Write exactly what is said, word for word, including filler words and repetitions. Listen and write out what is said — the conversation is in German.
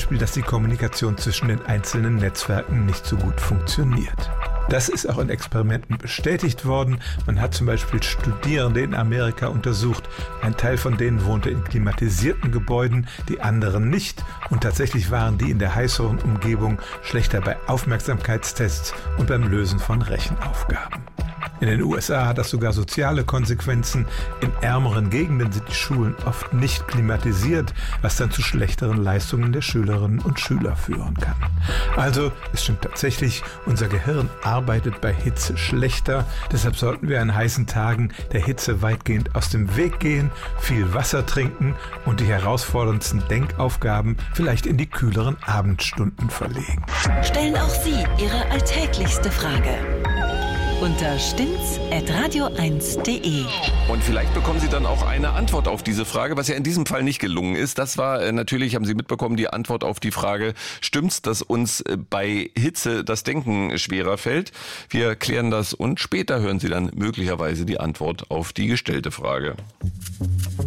Beispiel, dass die Kommunikation zwischen den einzelnen Netzwerken nicht so gut funktioniert. Das ist auch in Experimenten bestätigt worden. Man hat zum Beispiel Studierende in Amerika untersucht. Ein Teil von denen wohnte in klimatisierten Gebäuden, die anderen nicht. Und tatsächlich waren die in der heißeren Umgebung schlechter bei Aufmerksamkeitstests und beim Lösen von Rechenaufgaben. In den U S A hat das sogar soziale Konsequenzen. In ärmeren Gegenden sind die Schulen oft nicht klimatisiert, was dann zu schlechteren Leistungen der Schülerinnen und Schüler führen kann. Also, es stimmt tatsächlich, unser Gehirn arbeitet bei Hitze schlechter. Deshalb sollten wir an heißen Tagen der Hitze weitgehend aus dem Weg gehen, viel Wasser trinken und die herausforderndsten Denkaufgaben vielleicht in die kühleren Abendstunden verlegen. Stellen auch Sie Ihre alltäglichste Frage unter stimmt's at radio eins punkt de. Und vielleicht bekommen Sie dann auch eine Antwort auf diese Frage, was ja in diesem Fall nicht gelungen ist. Das war äh, natürlich, haben Sie mitbekommen, die Antwort auf die Frage, stimmt's, dass uns äh, bei Hitze das Denken schwerer fällt? Wir klären das und später hören Sie dann möglicherweise die Antwort auf die gestellte Frage.